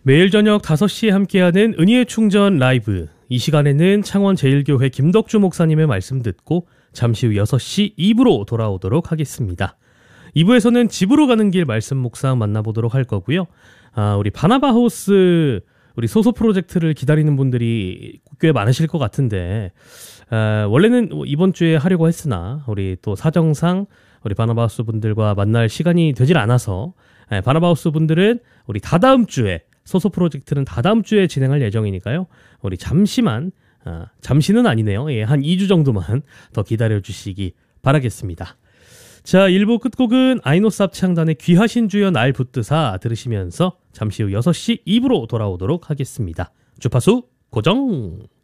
매일 저녁 5시에 함께하는 은희의 충전 라이브. 이 시간에는 창원 제일교회 김덕주 목사님의 말씀 듣고 잠시 후 6시 2부로 돌아오도록 하겠습니다. 2부에서는 집으로 가는 길 말씀 묵상 만나보도록 할 거고요. 우리 바나바하우스 우리 소소 프로젝트를 기다리는 분들이 꽤 많으실 것 같은데 원래는 이번 주에 하려고 했으나 우리 또 사정상 우리 바나바하우스 분들과 만날 시간이 되질 않아서 바나바하우스 분들은 우리 다다음 주에 소소 프로젝트는 다다음 주에 진행할 예정이니까요. 우리 잠시만 잠시는 아니네요. 예, 한 2주 정도만 더 기다려주시기 바라겠습니다. 자, 1부 끝곡은 아이노스 합창단의 귀하신 주여 날 붙드사 들으시면서 잠시 후 6시 2부로 돌아오도록 하겠습니다. 주파수 고정!